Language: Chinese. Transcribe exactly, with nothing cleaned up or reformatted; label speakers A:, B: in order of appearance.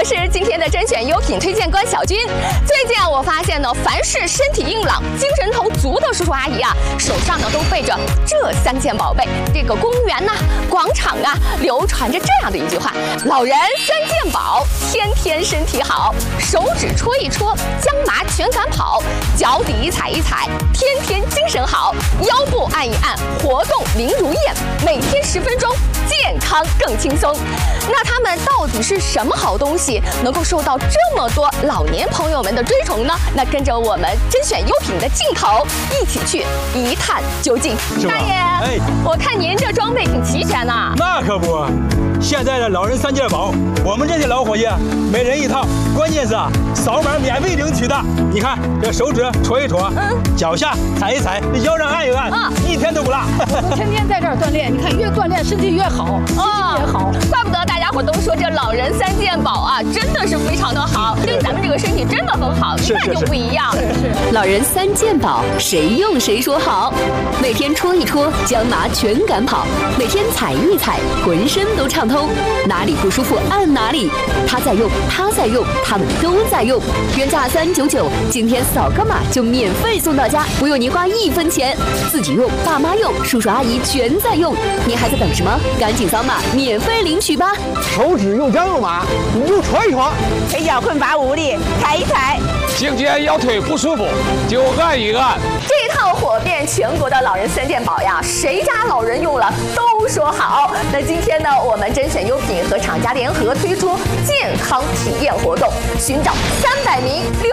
A: 是今天的甄选优品推荐官小军。最近啊，我发现呢，凡是身体硬朗、精神头足的叔叔阿姨啊，手上呢都背着这三件宝贝。这个公园呐、广场啊，流传着这样的一句话：老人三件宝，天天身体好。手指戳一戳，将麻全赶跑；脚底踩一踩，天天精神好；腰部按一按，活动灵如燕。每天十分钟，健康更轻松。那它们到底是什么好东西，能够受到这么多老年朋友们的追崇呢？那跟着我们甄选优品的镜头一起去一探究竟。大爷，哎，我看您这装备挺齐全呐。
B: 那可不，现在的老人三件宝，我们这些老伙计每人一套，关键是啊，扫码免费领取的。你看这手指戳一戳，嗯，脚下踩一踩，腰上按一按，啊，一天都不落。
C: 我天天在这儿锻炼，你看越锻炼身体越好，心情也好。
A: 怪不得大家伙都说这老人三件宝啊，真的是非常的好，对咱们这个身体真的很好，一看就不一样。
C: 是是。
D: 老人三件宝，谁用谁说好。每天戳一戳，将麻全赶跑；每天踩一踩，浑身都畅通。哪里不舒服按哪里，他在用，他在用，他们都在用。原价三九九，今天扫个码就免费送到家，不用您花一分钱。自己用，爸妈用，叔叔阿姨全在用，您还在等什么？赶紧扫码免费领取吧！
E: 手指用姜用麻，你就戳一戳；
F: 腿脚困乏无力，踩一踩；
G: 颈肩腰腿不舒服，就按一按。
A: 这套火遍全国的老人三件宝呀，谁家老人用了都说好。那今天呢，我们甄选优品和厂家联合推出健康体验活动，寻找三百名六